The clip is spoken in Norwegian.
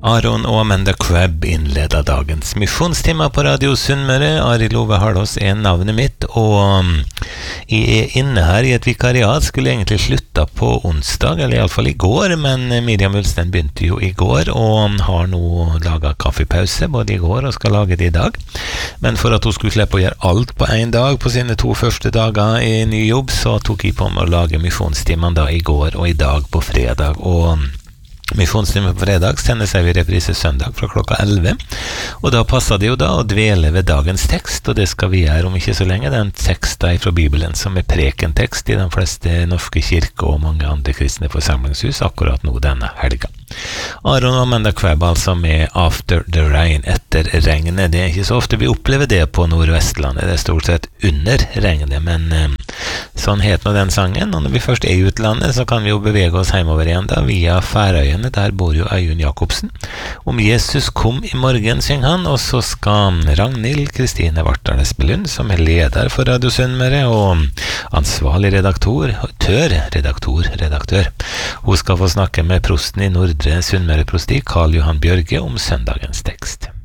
Aron og Amanda Crabb innleder dagens misjonstimer på Radio Sunnmøre. Arild Ove Harlås navnet mitt, og jeg inne her i et vikariat. Skulle egentlig slutta på onsdag, eller i alle fall i går, men Miriam Ulsten begynte jo i går, og har nå laget kaffepause, både i går og skal lage det i dag. Men for at hun skulle slippe å gjøre alt på en dag på sine 2 første dager i ny jobb, så tok jeg på meg å lage misjonstimene da i går og i dag på fredag, og misjonstimen på fredag sender seg i reprise søndag fra klokka 11, og da passer det jo da å dvele ved dagens tekst, og det skal vi gjøre om ikke så lenge. Det er en tekst fra Bibelen som er prekentekst i de fleste norske kirker og mange andre kristne forsamlingshus akkurat nå denne helga. Aron og Amanda Crabb altså med After the Rain, etter regnet. Det er ikke så ofte vi opplever det på Nordvestlandet, det er stort sett under regnet, men sånn het nå den sangen. Og når vi først er i utlandet, så kan vi jo bevege oss hjemover igjen da, via Færøyene. Der bor jo Øyunn Jakobsen. Om Jesus kom i morgen, synger han, og så skal Ragnhild Kristine Vartdal Espelund, som er leder for Radio Sunnmøre og ansvarlig redaktør, hun skal få snakke med prosten i Nordre Sunnmøre prosti, Karl Johan Bjørge, om søndagens tekst.